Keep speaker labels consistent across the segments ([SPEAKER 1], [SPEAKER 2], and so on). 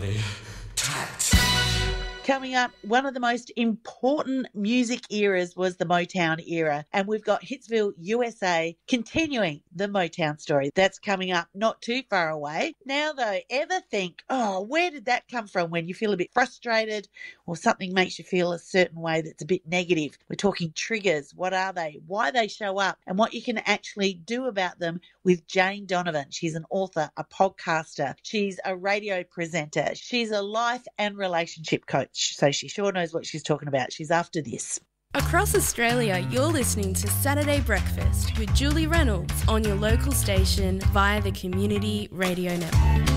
[SPEAKER 1] Friday Tax.
[SPEAKER 2] Coming up, one of the most important music eras was the Motown era, and we've got Hitsville, USA, continuing the Motown story. That's coming up not too far away. Now, though, ever think, oh, where did that come from when you feel a bit frustrated or something makes you feel a certain way that's a bit negative? We're talking triggers. What are they? Why they show up? And what you can actually do about them with Jane Donovan. She's an author, a podcaster. She's a radio presenter. She's a life and relationship coach. So she sure knows what she's talking about. She's after this.
[SPEAKER 3] Across Australia, you're listening to Saturday Breakfast with Julie Reynolds on your local station via the Community Radio Network.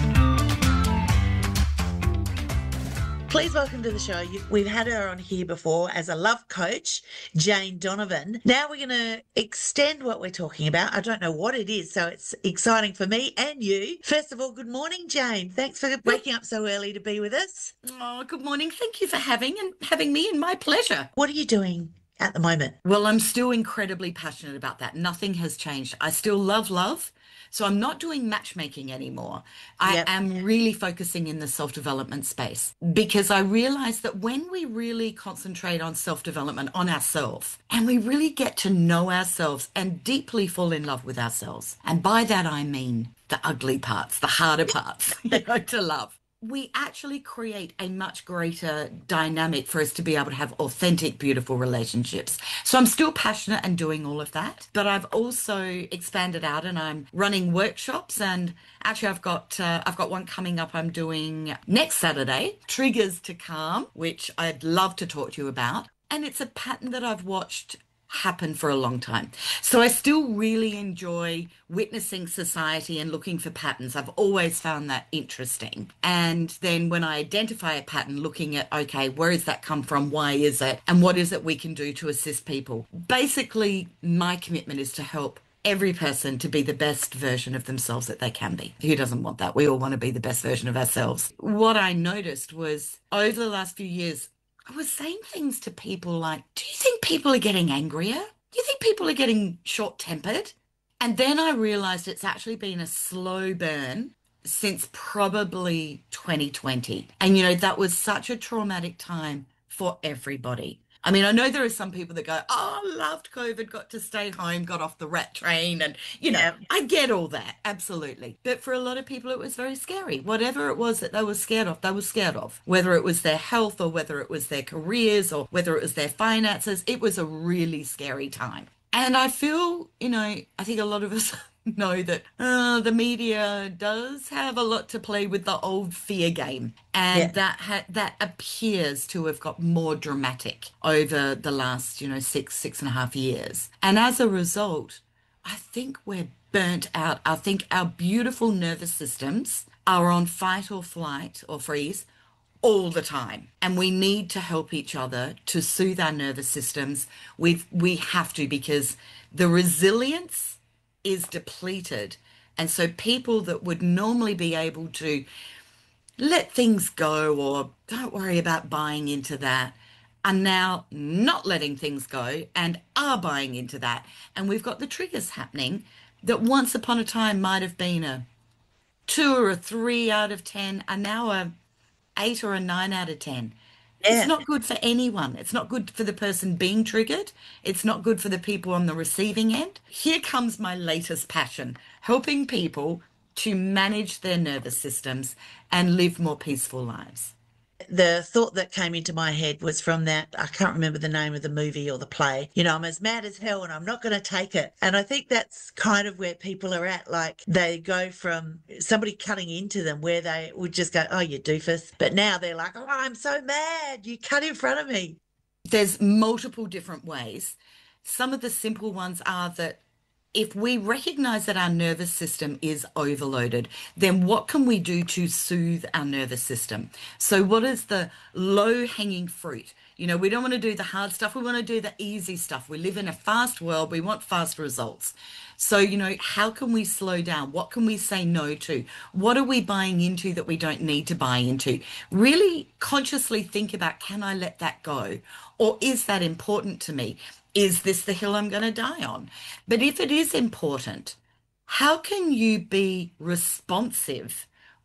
[SPEAKER 2] Please welcome to the show. We've had her on here before as a love coach, Jane Donovan. Now we're going to extend what we're talking about. I don't know what it is, so it's exciting for me and you. First of all, good morning, Jane. Thanks for waking up so early to be with us.
[SPEAKER 4] Oh, good morning. Thank you for having me, and my pleasure.
[SPEAKER 2] What are you doing at the moment?
[SPEAKER 4] Well, I'm still incredibly passionate about that. Nothing has changed. I still love. So I'm not doing matchmaking anymore. I am really focusing in the self-development space, because I realize that when we really concentrate on self-development, on ourselves, and we really get to know ourselves and deeply fall in love with ourselves, and by that I mean the ugly parts, the harder parts, to love, we actually create a much greater dynamic for us to be able to have authentic, beautiful relationships. So I'm still passionate and doing all of that, but I've also expanded out and I'm running workshops, and actually I've got one coming up I'm doing next Saturday, Triggers to Calm, which I'd love to talk to you about. And it's a pattern that I've watched happen for a long time. So I still really enjoy witnessing society and looking for patterns. I've always found that interesting. And then when I identify a pattern, looking at, okay, where does that come from? Why is it? And what is it we can do to assist people? Basically, my commitment is to help every person to be the best version of themselves that they can be. Who doesn't want that? We all want to be the best version of ourselves. What I noticed was over the last few years, I was saying things to people like, do you think people are getting angrier? Do you think people are getting short-tempered? And then I realized it's actually been a slow burn since probably 2020. And, that was such a traumatic time for everybody. I mean, I know there are some people that go, oh, I loved COVID, got to stay home, got off the rat train. And, I get all that. Absolutely. But for a lot of people, it was very scary. Whatever it was that they were scared of, whether it was their health or whether it was their careers or whether it was their finances, it was a really scary time. And I feel, I think a lot of us know that the media does have a lot to play with the old fear game. And that appears to have got more dramatic over the last, 6.5 years. And as a result, I think we're burnt out. I think our beautiful nervous systems are on fight or flight or freeze all the time. And we need to help each other to soothe our nervous systems. We have to, because the resilience is depleted. And so people that would normally be able to let things go or don't worry about buying into that are now not letting things go and are buying into that. And we've got the triggers happening that once upon a time might have been a 2 or a 3 out of 10 are now a 8 or a 9 out of 10. It's not good for anyone. It's not good for the person being triggered. It's not good for the people on the receiving end. Here comes my latest passion, helping people to manage their nervous systems and live more peaceful lives.
[SPEAKER 2] The thought that came into my head was from that, I can't remember the name of the movie or the play, I'm as mad as hell and I'm not going to take it. And I think that's kind of where people are at. Like they go from somebody cutting into them where they would just go, oh, you doofus. But now they're like, oh, I'm so mad. You cut in front of me.
[SPEAKER 4] There's multiple different ways. Some of the simple ones are that if we recognize that our nervous system is overloaded, then what can we do to soothe our nervous system? So what is the low-hanging fruit? We don't want to do the hard stuff. We want to do the easy stuff. We live in a fast world. We want fast results. So, how can we slow down? What can we say no to? What are we buying into that we don't need to buy into? Really consciously think about, can I let that go? Or is that important to me? Is this the hill I'm going to die on? But if it is important, how can you be responsive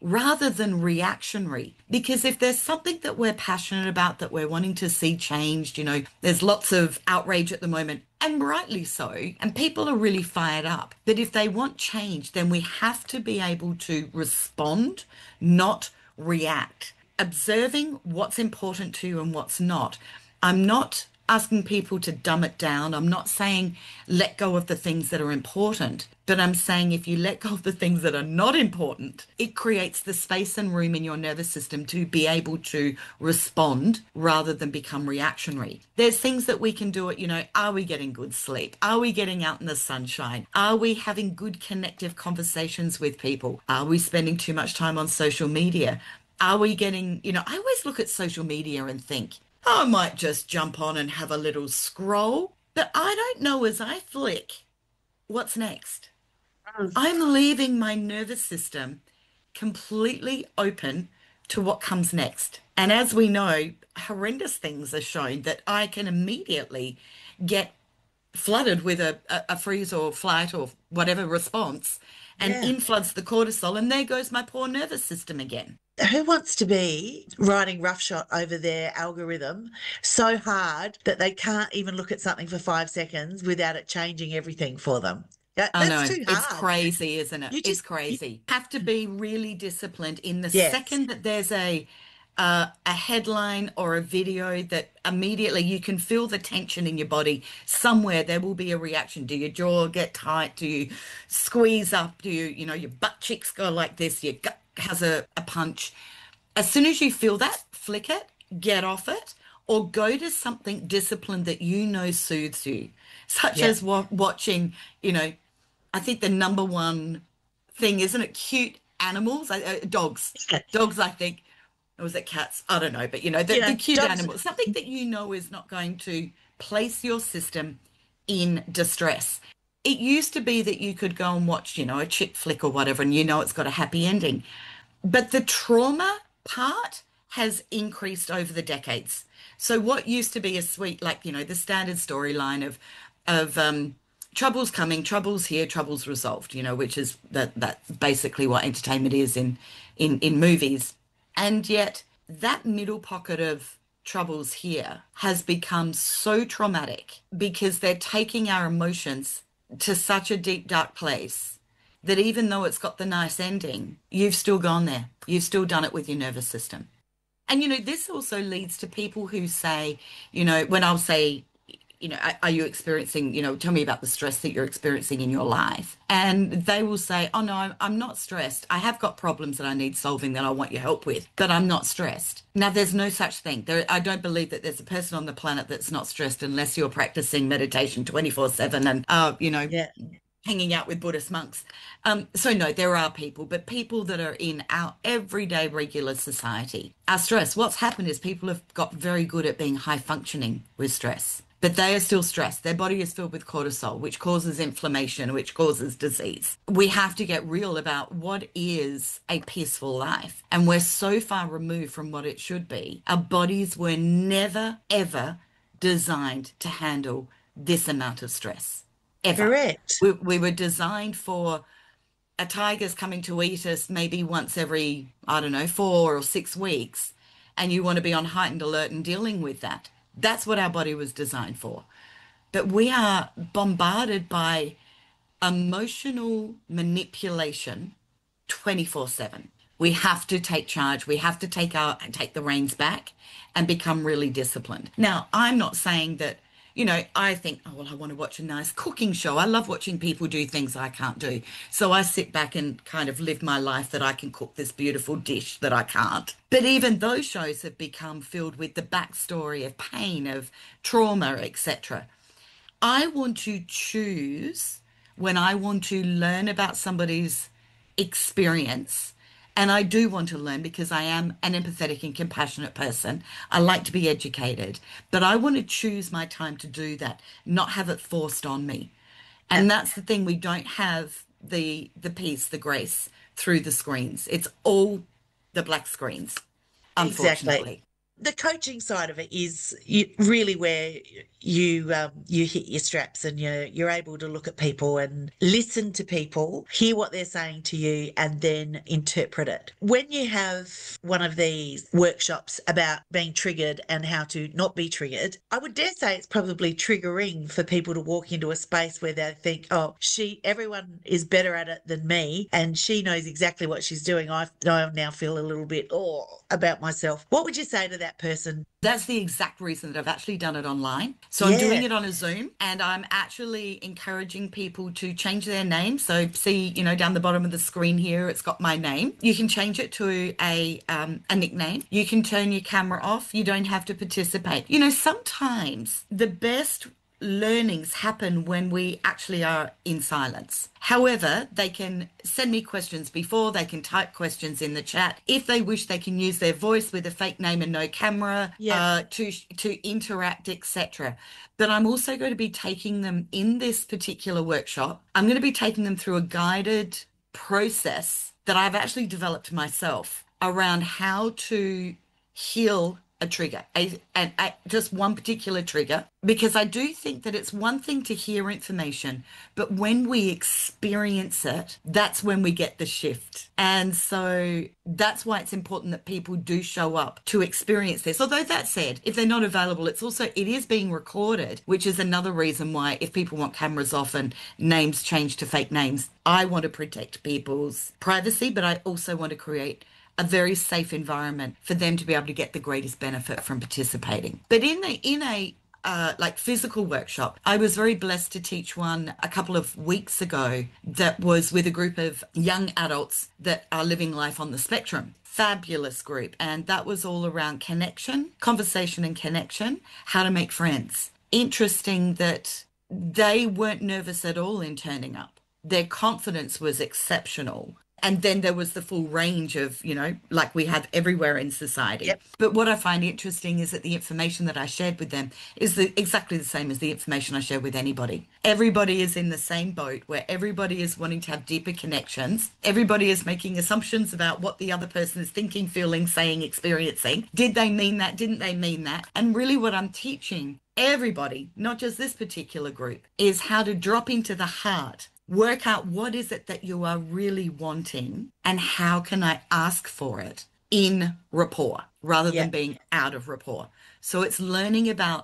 [SPEAKER 4] rather than reactionary. Because if there's something that we're passionate about, that we're wanting to see changed, you know, there's lots of outrage at the moment, and rightly so, and people are really fired up. But if they want change, then we have to be able to respond, not react. Observing what's important to you and what's not. I'm not asking people to dumb it down. I'm not saying let go of the things that are important, but I'm saying if you let go of the things that are not important, it creates the space and room in your nervous system to be able to respond rather than become reactionary. There's things that we can do it, you know, are we getting good sleep? Are we getting out in the sunshine? Are we having good connective conversations with people? Are we spending too much time on social media? Are we getting, you know, I always look at social media and think, I might just jump on and have a little scroll, but I don't know as I flick what's next. I'm leaving my nervous system completely open to what comes next. And as we know, horrendous things are shown that I can immediately get flooded with a freeze or flight or whatever response, and in floods the cortisol, and there goes my poor nervous system again.
[SPEAKER 2] Who wants to be riding roughshod over their algorithm so hard that they can't even look at something for 5 seconds without it changing everything for them?
[SPEAKER 4] I know.
[SPEAKER 2] That's too hard.
[SPEAKER 4] It's crazy, isn't it? It's crazy. You have to be really disciplined in the second that there's a headline or a video that immediately you can feel the tension in your body. Somewhere there will be a reaction. Do your jaw get tight? Do you squeeze up? Do you know, your butt cheeks go like this? Your gut has a punch. As soon as you feel that, flick it, get off it, or go to something disciplined that you know soothes you, such as watching, you know, I think the number one thing, isn't it, cute animals? Dogs. Dogs, I think. Or was it cats? I don't know. But, you know, the cute animals. Something that you know is not going to place your system in distress. It used to be that you could go and watch, you know, a chick flick or whatever, and you know it's got a happy ending. But the trauma part has increased over the decades. So what used to be a sweet, like, you know, the standard storyline of troubles coming, troubles here, troubles resolved, you know, which is that's basically what entertainment is in movies. And yet that middle pocket of troubles here has become so traumatic because they're taking our emotions to such a deep, dark place that even though it's got the nice ending, you've still gone there. You've still done it with your nervous system. And, you know, this also leads to people who say, you know, when I'll say, you know, are you experiencing, you know, tell me about the stress that you're experiencing in your life. And they will say, oh, no, I'm not stressed. I have got problems that I need solving that I want your help with, but I'm not stressed. Now, there's no such thing. I don't believe that there's a person on the planet that's not stressed unless you're practicing meditation 24/7 and, you know, hanging out with Buddhist monks. So no, there are people, but people that are in our everyday regular society are stressed. What's happened is people have got very good at being high functioning with stress. But they are still stressed. Their body is filled with cortisol, which causes inflammation, which causes disease. We have to get real about what is a peaceful life. And we're so far removed from what it should be. Our bodies were never, ever designed to handle this amount of stress. Ever.
[SPEAKER 2] Correct.
[SPEAKER 4] We were designed for a tiger's coming to eat us maybe once every, 4 or 6 weeks. And you want to be on heightened alert and dealing with that. That's what our body was designed for. But we are bombarded by emotional manipulation 24/7. We have to take charge. We have to take the reins back and become really disciplined. Now, I'm not saying that, you know, I think, oh, well, I want to watch a nice cooking show. I love watching people do things I can't do. So I sit back and kind of live my life that I can cook this beautiful dish that I can't. But even those shows have become filled with the backstory of pain, of trauma, etc. I want to choose when I want to learn about somebody's experience. And I do want to learn because I am an empathetic and compassionate person. I like to be educated, but I want to choose my time to do that, not have it forced on me. And that's the thing. We don't have the peace, the grace through the screens. It's all the black screens, unfortunately.
[SPEAKER 2] Exactly. the coaching side of it is really where you hit your straps, and you're able to look at people and listen to people, hear what they're saying to you, and then interpret it. When you have one of these workshops about being triggered and how to not be triggered, I would dare say it's probably triggering for people to walk into a space where they think, oh, everyone is better at it than me, and she knows exactly what she's doing. I now feel a little bit about myself. What would you say to that person?
[SPEAKER 4] That's the exact reason that I've actually done it online. So I'm doing it on a Zoom, and I'm actually encouraging people to change their name. So see, down the bottom of the screen here, it's got my name. You can change it to a nickname. You can turn your camera off. You don't have to participate. Sometimes the best learnings happen when we actually are in silence. However, they can send me questions before, they can type questions in the chat. If they wish, they can use their voice with a fake name and no camera to interact, etc. But I'm also going to be taking them in this particular workshop. I'm going to be taking them through a guided process that I've actually developed myself around how to heal a trigger, just one particular trigger, because I do think that it's one thing to hear information, but when we experience it, that's when we get the shift. And so that's why it's important that people do show up to experience this. Although that said, if they're not available, it is being recorded, which is another reason why, if people want cameras off and names changed to fake names, I want to protect people's privacy, but I also want to create a very safe environment for them to be able to get the greatest benefit from participating. But in a physical workshop, I was very blessed to teach one a couple of weeks ago that was with a group of young adults that are living life on the spectrum. Fabulous group. And that was all around conversation and connection, how to make friends. Interesting that they weren't nervous at all in turning up. Their confidence was exceptional. And then there was the full range of, like we have everywhere in society. Yep. But what I find interesting is that the information that I shared with them is exactly the same as the information I share with anybody. Everybody is in the same boat where everybody is wanting to have deeper connections. Everybody is making assumptions about what the other person is thinking, feeling, saying, experiencing. Did they mean that? Didn't they mean that? And really what I'm teaching everybody, not just this particular group, is how to drop into the heart. Work out what is it that you are really wanting and how can I ask for it in rapport rather than being out of rapport. So it's learning about,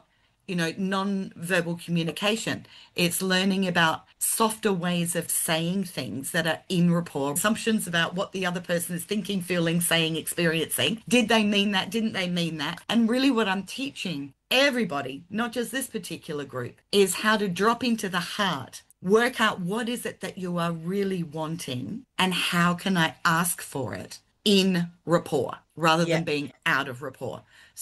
[SPEAKER 4] non-verbal communication. It's learning about softer ways of saying things that are in rapport. Assumptions about what the other person is thinking, feeling, saying, experiencing. Did they mean that? Didn't they mean that? And really what I'm teaching everybody, not just this particular group, is how to drop into the heart. Work out what is it that you are really wanting and how can I ask for it in rapport rather than being out of rapport.